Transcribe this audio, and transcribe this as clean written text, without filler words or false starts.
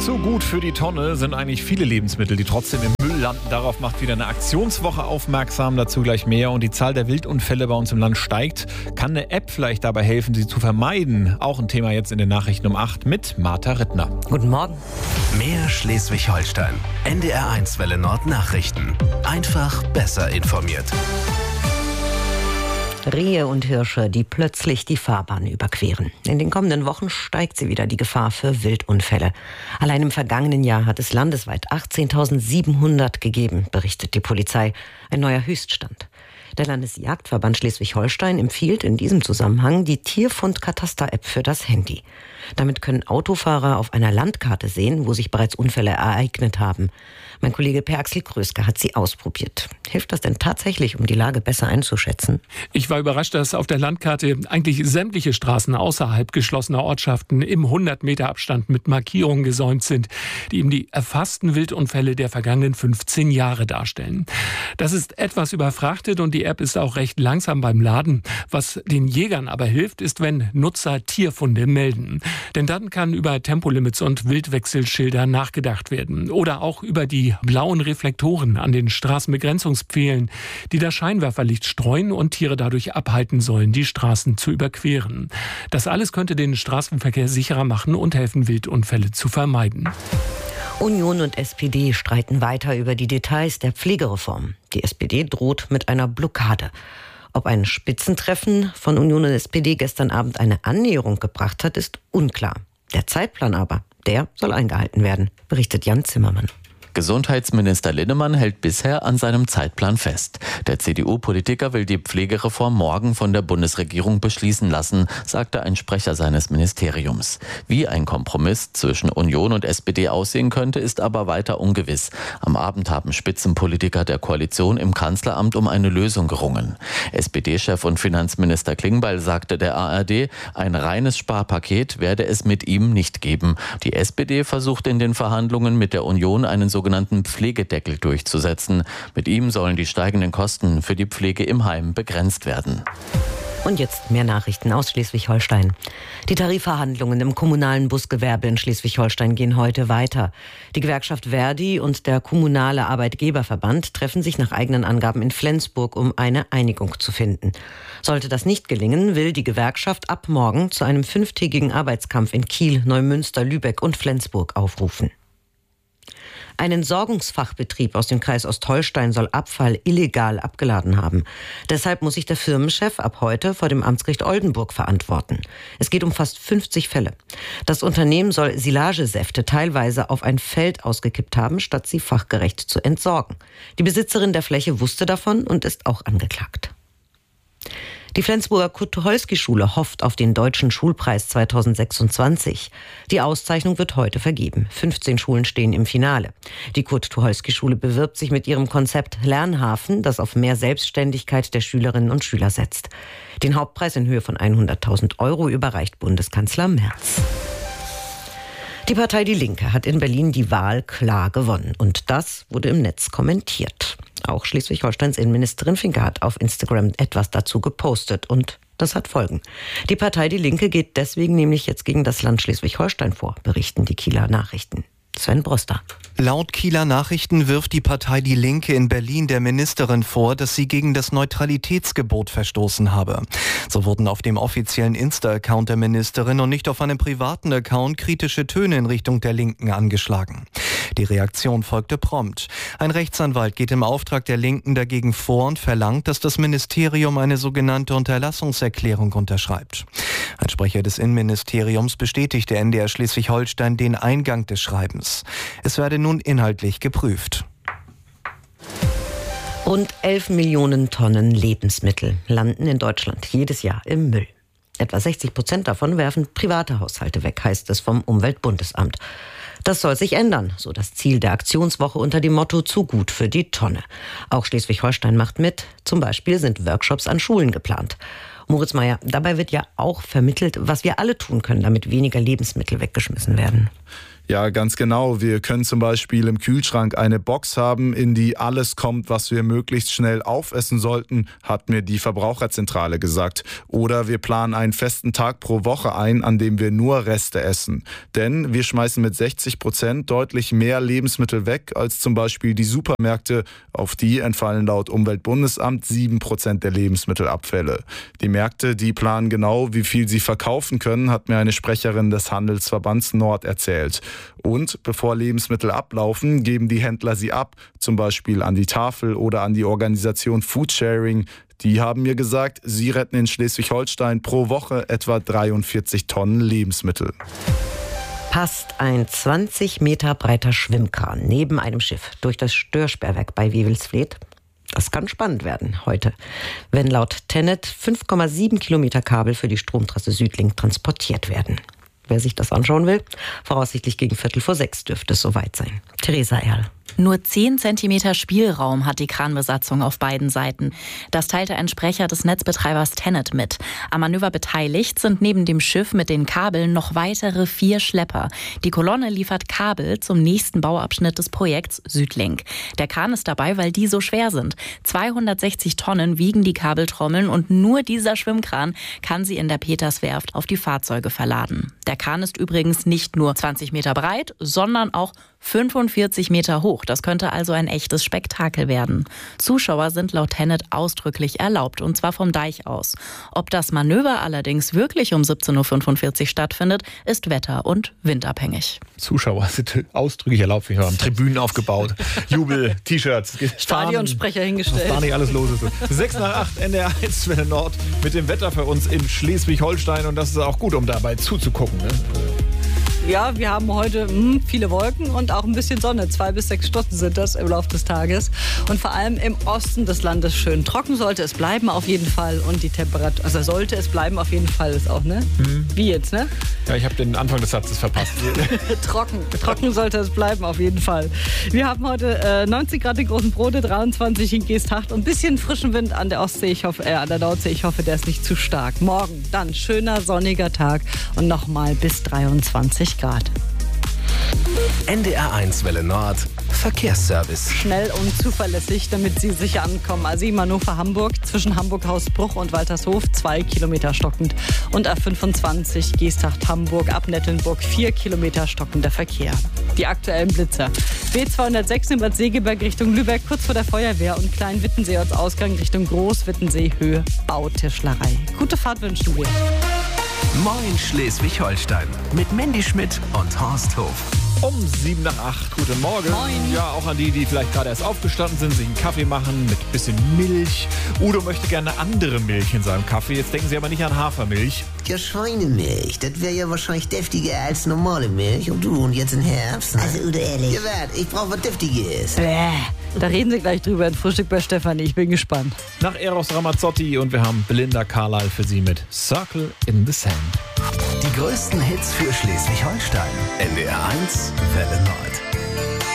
Zu gut für die Tonne sind eigentlich viele Lebensmittel, die trotzdem im Müll landen. Darauf macht wieder eine Aktionswoche aufmerksam, dazu gleich mehr. Und die Zahl der Wildunfälle bei uns im Land steigt. Kann eine App vielleicht dabei helfen, sie zu vermeiden? Auch ein Thema jetzt in den Nachrichten um 8 mit Martha Rittner. Guten Morgen. Mehr Schleswig-Holstein. NDR1 Welle Nord Nachrichten. Einfach besser informiert. Rehe und Hirsche, die plötzlich die Fahrbahn überqueren. In den kommenden Wochen steigt sie wieder, die Gefahr für Wildunfälle. Allein im vergangenen Jahr hat es landesweit 18.700 gegeben, berichtet die Polizei. Ein neuer Höchststand. Der Landesjagdverband Schleswig-Holstein empfiehlt in diesem Zusammenhang die Tierfund-Kataster-App für das Handy. Damit können Autofahrer auf einer Landkarte sehen, wo sich bereits Unfälle ereignet haben. Mein Kollege Per Axel Kröske hat sie ausprobiert. Hilft das denn tatsächlich, um die Lage besser einzuschätzen? Ich war überrascht, dass auf der Landkarte eigentlich sämtliche Straßen außerhalb geschlossener Ortschaften im 100-Meter-Abstand mit Markierungen gesäumt sind, die eben die erfassten Wildunfälle der vergangenen 15 Jahre darstellen. Das ist etwas überfrachtet und die App ist auch recht langsam beim Laden. Was den Jägern aber hilft, ist, wenn Nutzer Tierfunde melden. Denn dann kann über Tempolimits und Wildwechselschilder nachgedacht werden. Oder auch über die blauen Reflektoren an den Straßenbegrenzungspfählen, die das Scheinwerferlicht streuen und Tiere dadurch abhalten sollen, die Straßen zu überqueren. Das alles könnte den Straßenverkehr sicherer machen und helfen, Wildunfälle zu vermeiden. Union und SPD streiten weiter über die Details der Pflegereform. Die SPD droht mit einer Blockade. Ob ein Spitzentreffen von Union und SPD gestern Abend eine Annäherung gebracht hat, ist unklar. Der Zeitplan aber, der soll eingehalten werden, berichtet Jan Zimmermann. Gesundheitsminister Linnemann hält bisher an seinem Zeitplan fest. Der CDU-Politiker will die Pflegereform morgen von der Bundesregierung beschließen lassen, sagte ein Sprecher seines Ministeriums. Wie ein Kompromiss zwischen Union und SPD aussehen könnte, ist aber weiter ungewiss. Am Abend haben Spitzenpolitiker der Koalition im Kanzleramt um eine Lösung gerungen. SPD-Chef und Finanzminister Klingbeil sagte der ARD, ein reines Sparpaket werde es mit ihm nicht geben. Die SPD versucht in den Verhandlungen mit der Union einen sogenannten Pflegedeckel durchzusetzen. Mit ihm sollen die steigenden Kosten für die Pflege im Heim begrenzt werden. Und jetzt mehr Nachrichten aus Schleswig-Holstein. Die Tarifverhandlungen im kommunalen Busgewerbe in Schleswig-Holstein gehen heute weiter. Die Gewerkschaft Verdi und der kommunale Arbeitgeberverband treffen sich nach eigenen Angaben in Flensburg, um eine Einigung zu finden. Sollte das nicht gelingen, will die Gewerkschaft ab morgen zu einem 5-tägigen Arbeitskampf in Kiel, Neumünster, Lübeck und Flensburg aufrufen. Ein Entsorgungsfachbetrieb aus dem Kreis Ostholstein soll Abfall illegal abgeladen haben. Deshalb muss sich der Firmenchef ab heute vor dem Amtsgericht Oldenburg verantworten. Es geht um fast 50 Fälle. Das Unternehmen soll Silagesäfte teilweise auf ein Feld ausgekippt haben, statt sie fachgerecht zu entsorgen. Die Besitzerin der Fläche wusste davon und ist auch angeklagt. Die Flensburger Kurt-Tucholsky-Schule hofft auf den Deutschen Schulpreis 2026. Die Auszeichnung wird heute vergeben. 15 Schulen stehen im Finale. Die Kurt-Tucholsky-Schule bewirbt sich mit ihrem Konzept Lernhafen, das auf mehr Selbstständigkeit der Schülerinnen und Schüler setzt. Den Hauptpreis in Höhe von 100.000 € überreicht Bundeskanzler Merz. Die Partei Die Linke hat in Berlin die Wahl klar gewonnen. Und das wurde im Netz kommentiert. Auch Schleswig-Holsteins Innenministerin Finke hat auf Instagram etwas dazu gepostet und das hat Folgen. Die Partei Die Linke geht deswegen nämlich jetzt gegen das Land Schleswig-Holstein vor, berichten die Kieler Nachrichten. Sven Broster. Laut Kieler Nachrichten wirft die Partei Die Linke in Berlin der Ministerin vor, dass sie gegen das Neutralitätsgebot verstoßen habe. So wurden auf dem offiziellen Insta-Account der Ministerin und nicht auf einem privaten Account kritische Töne in Richtung der Linken angeschlagen. Die Reaktion folgte prompt. Ein Rechtsanwalt geht im Auftrag der Linken dagegen vor und verlangt, dass das Ministerium eine sogenannte Unterlassungserklärung unterschreibt. Ein Sprecher des Innenministeriums bestätigte NDR Schleswig-Holstein den Eingang des Schreibens. Es werde nun inhaltlich geprüft. Rund 11 Millionen Tonnen Lebensmittel landen in Deutschland jedes Jahr im Müll. Etwa 60% davon werfen private Haushalte weg, heißt es vom Umweltbundesamt. Das soll sich ändern, so das Ziel der Aktionswoche unter dem Motto Zu gut für die Tonne. Auch Schleswig-Holstein macht mit. Zum Beispiel sind Workshops an Schulen geplant. Moritz Meyer, dabei wird ja auch vermittelt, was wir alle tun können, damit weniger Lebensmittel weggeschmissen werden. Ja, ganz genau. Wir können zum Beispiel im Kühlschrank eine Box haben, in die alles kommt, was wir möglichst schnell aufessen sollten, hat mir die Verbraucherzentrale gesagt. Oder wir planen einen festen Tag pro Woche ein, an dem wir nur Reste essen. Denn wir schmeißen mit 60% deutlich mehr Lebensmittel weg als zum Beispiel die Supermärkte. Auf die entfallen laut Umweltbundesamt 7% der Lebensmittelabfälle. Die Märkte, die planen genau, wie viel sie verkaufen können, hat mir eine Sprecherin des Handelsverbands Nord erzählt. Und bevor Lebensmittel ablaufen, geben die Händler sie ab, zum Beispiel an die Tafel oder an die Organisation Foodsharing. Die haben mir gesagt, sie retten in Schleswig-Holstein pro Woche etwa 43 Tonnen Lebensmittel. Passt ein 20 Meter breiter Schwimmkran neben einem Schiff durch das Störsperrwerk bei Wewelsfleth? Das kann spannend werden heute, wenn laut TenneT 5,7 Kilometer Kabel für die Stromtrasse Südlink transportiert werden. Wer sich das anschauen will, voraussichtlich gegen 5:45 dürfte es soweit sein. Theresa Erl. Nur 10 Zentimeter Spielraum hat die Kranbesatzung auf beiden Seiten. Das teilte ein Sprecher des Netzbetreibers TenneT mit. Am Manöver beteiligt sind neben dem Schiff mit den Kabeln noch weitere 4 Schlepper. Die Kolonne liefert Kabel zum nächsten Bauabschnitt des Projekts Südlink. Der Kran ist dabei, weil die so schwer sind. 260 Tonnen wiegen die Kabeltrommeln und nur dieser Schwimmkran kann sie in der Peterswerft auf die Fahrzeuge verladen. Der Kran ist übrigens nicht nur 20 Meter breit, sondern auch 45 Meter hoch. Das könnte also ein echtes Spektakel werden. Zuschauer sind laut TenneT ausdrücklich erlaubt, und zwar vom Deich aus. Ob das Manöver allerdings wirklich um 17:45 Uhr stattfindet, ist wetter- und windabhängig. Zuschauer sind ausdrücklich erlaubt. Wir haben Tribünen aufgebaut, Jubel, T-Shirts, Stadionsprecher hingestellt. Was da nicht alles los ist. 6 nach 8, NDR 1 Welle Nord mit dem Wetter für uns in Schleswig-Holstein. Und das ist auch gut, um dabei zuzugucken. Ne? Ja, wir haben heute viele Wolken und auch ein bisschen Sonne. 2 bis 6 Stunden sind das im Laufe des Tages. Und vor allem im Osten des Landes schön trocken sollte es bleiben auf jeden Fall. Und die Temperatur, also sollte es bleiben auf jeden Fall ist auch, ne? Wie jetzt, ne? Ja, ich habe den Anfang des Satzes verpasst. Trocken sollte es bleiben auf jeden Fall. Wir haben heute 90 Grad in Großen Brode, 23 in Geesthacht und ein bisschen frischen Wind an der Ostsee. An der Nordsee. Ich hoffe, der ist nicht zu stark. Morgen dann schöner sonniger Tag und nochmal bis 23 Grad. NDR 1 Welle Nord Verkehrsservice. Schnell und zuverlässig, damit Sie sicher ankommen. A7 Hannover-Hamburg zwischen Hamburg-Hausbruch und Waltershof 2 Kilometer stockend. Und A25 Geesthacht-Hamburg ab Nettelnburg 4 Kilometer stockender Verkehr. Die aktuellen Blitzer. B206 in Bad Segeberg Richtung Lübeck kurz vor der Feuerwehr und Klein-Wittensee als Ausgang Richtung Groß-Wittensee Höhe Bautischlerei. Gute Fahrt wünschen wir. Moin Schleswig-Holstein mit Mandy Schmidt und Horst Hof. Um 7 nach 8, guten Morgen. Moin. Ja, auch an die vielleicht gerade erst aufgestanden sind, sich einen Kaffee machen mit ein bisschen Milch. Udo möchte gerne andere Milch in seinem Kaffee. Jetzt denken Sie aber nicht an Hafermilch. Ja, Schweinemilch, das wäre ja wahrscheinlich deftiger als normale Milch. Und jetzt im Herbst? Ne? Also, Udo, ehrlich. Ja, warte, ich brauche was Deftiges. Da reden Sie gleich drüber in Frühstück bei Stefanie. Ich bin gespannt. Nach Eros Ramazzotti und wir haben Belinda Carlisle für Sie mit Circle in the Sand. Die größten Hits für Schleswig-Holstein. NDR 1 Welle Nord.